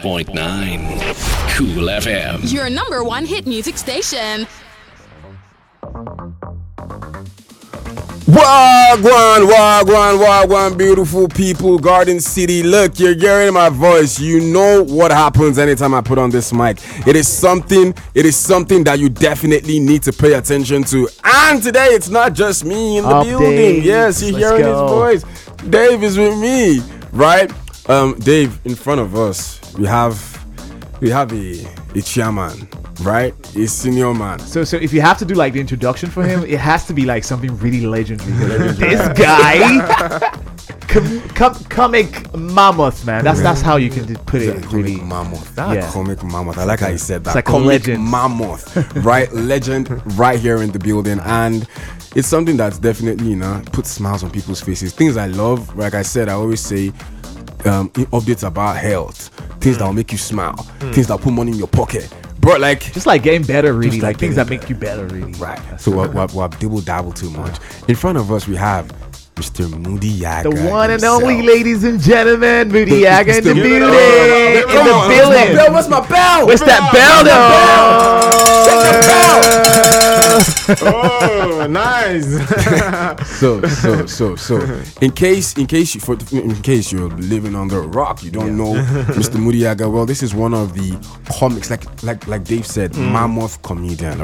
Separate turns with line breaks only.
105.9 Cool FM.
Your number one hit music station.
Wagwan, beautiful people, Garden City. Look, you're hearing my voice. You know what happens anytime I put on this mic. It is something that you definitely need to pay attention to. And today, it's not just me in the building. Yes, you're hearing his voice. Dave is with me, right? Dave, in front of us, we have a chairman, right? A senior man.
So if you have to do like the introduction for him, it has to be like something really legendary. This guy, comic mammoth, man. That's how you can put it.
Comic mammoth. Comic mammoth. I like how you said that.
It's like
comic
legend.
Mammoth, right? Legend, right here in the building, and it's something that's definitely puts smiles on people's faces. Things I love. Like I said, I always say. Updates about health, things that will make you smile, things that put money in your pocket, bro. Like
just like getting better, really. Like things that make you better, really.
Right. So we'll double dabble too much. In front of us, we have Mr. Moody Yaga,
the one and
himself.
only, ladies and gentlemen, Moody Yaga in the building.
What's my bell?
Where's that bell, though?
Oh, nice.
So, in case you're living under a rock, you don't know Mr. Moody Yaga. Well, this is one of the comics, like Dave said, mammoth comedian.